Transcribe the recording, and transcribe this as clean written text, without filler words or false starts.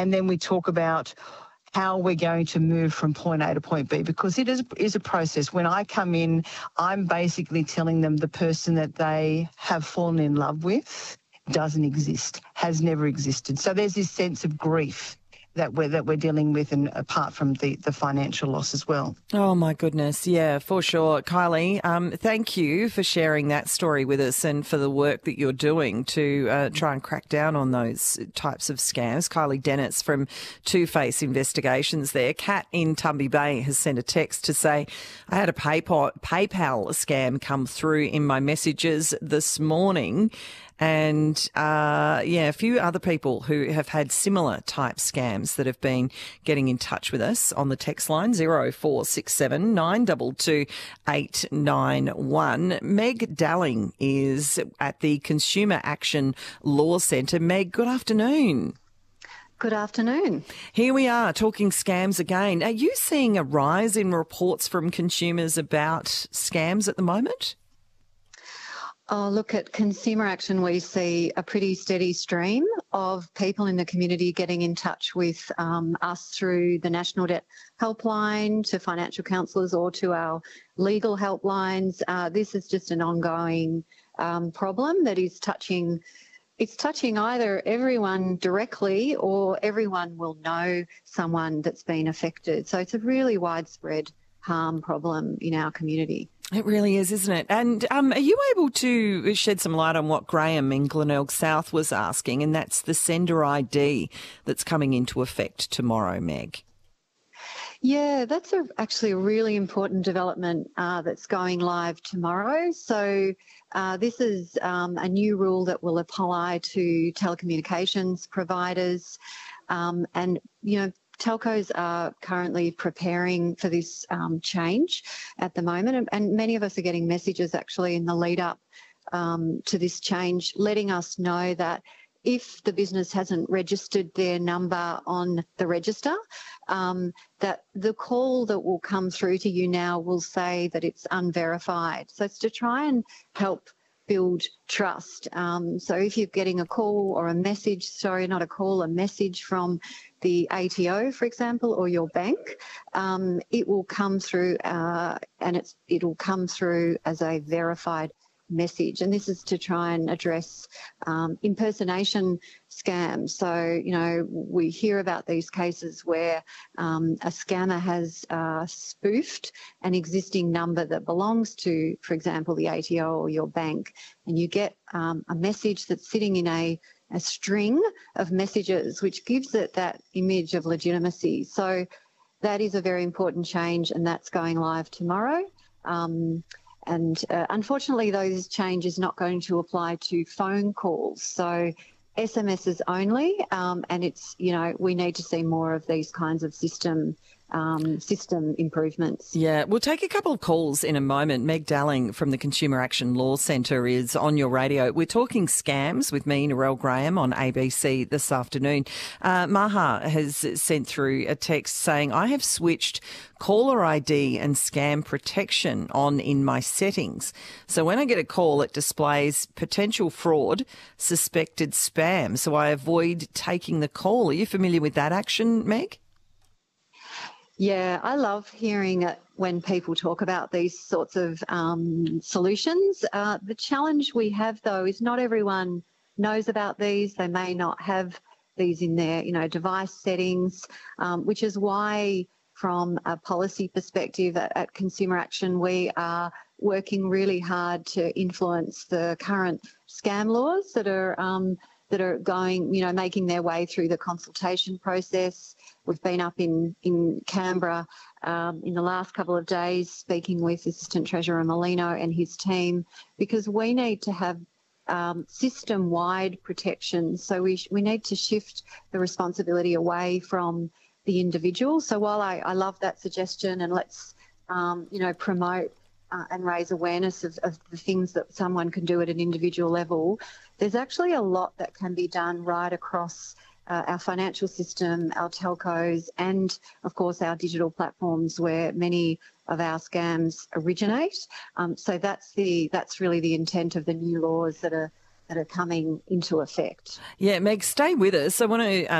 and then we talk about how we're going to move from point A to point B, because it is a process. When I come in, I'm basically telling them the person that they have fallen in love with doesn't exist, has never existed. So there's this sense of grief that we're dealing with, and apart from the financial loss as well. Oh, my goodness. Yeah, for sure. Kylie, thank you for sharing that story with us and for the work that you're doing to try and crack down on those types of scams. Kylie Dennis from Two Face Investigations there. Kat in Tumby Bay has sent a text to say, I had a PayPal scam come through in my messages this morning. And, a few other people who have had similar type scams that have been getting in touch with us on the text line 0467 922 891. Meg Dalling is at the Consumer Action Law Centre. Meg, good afternoon. Good afternoon. Here we are talking scams again. Are you seeing a rise in reports from consumers about scams at the moment? Oh, look, at Consumer Action, we see a pretty steady stream of people in the community getting in touch with us through the National Debt Helpline, to financial counsellors, or to our legal helplines. This is just an ongoing problem that is touching either everyone directly, or everyone will know someone that's been affected. So it's a really widespread harm problem in our community. It really is, isn't it? And are you able to shed some light on what Graham in Glenelg South was asking, and that's the sender ID that's coming into effect tomorrow, Meg? Yeah, that's actually a really important development that's going live tomorrow. So this is a new rule that will apply to telecommunications providers, and, telcos are currently preparing for this change at the moment, and many of us are getting messages actually in the lead up to this change, letting us know that if the business hasn't registered their number on the register, that the call that will come through to you now will say that it's unverified. So it's to try and help build trust. So if you're getting a call or a message, a message from the ATO, for example, or your bank, it will come through it'll come through as a verified message. And this is to try and address impersonation scams. So, we hear about these cases where a scammer has spoofed an existing number that belongs to, for example, the ATO or your bank, and you get a message that's sitting in a string of messages, which gives it that image of legitimacy. So that is a very important change, and that's going live tomorrow. And unfortunately, those changes not going to apply to phone calls. So SMSs only, and it's, we need to see more of these kinds of system improvements. Yeah, we'll take a couple of calls in a moment. Meg Dalling from the Consumer Action Law Centre is on your radio. We're talking scams with me, Narelle Graham, on ABC this afternoon. Maha has sent through a text saying, I have switched caller ID and scam protection on in my settings. So when I get a call, it displays potential fraud, suspected spam. So I avoid taking the call. Are you familiar with that action, Meg? Yeah, I love hearing it when people talk about these sorts of solutions. The challenge we have, though, is not everyone knows about these. They may not have these in their, device settings, which is why, from a policy perspective at Consumer Action, we are working really hard to influence the current scam laws that are going, making their way through the consultation process. We've been up in Canberra in the last couple of days speaking with Assistant Treasurer Molino and his team, because we need to have system-wide protection. So we need to shift the responsibility away from the individual. So while I love that suggestion, and let's, promote and raise awareness of the things that someone can do at an individual level, there's actually a lot that can be done right across our financial system, our telcos, and of course our digital platforms where many of our scams originate. So that's really the intent of the new laws that are coming into effect. Yeah, Meg, stay with us. I want to